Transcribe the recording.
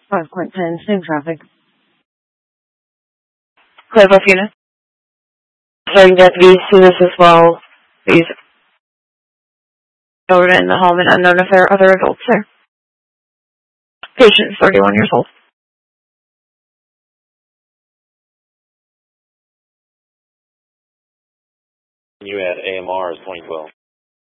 5.10, same traffic. Cleveland unit. Starting deputies to this as well. Please. Children in the home and unknown if there are other adults there. Patient is 31 years old. You had AMR as 2012.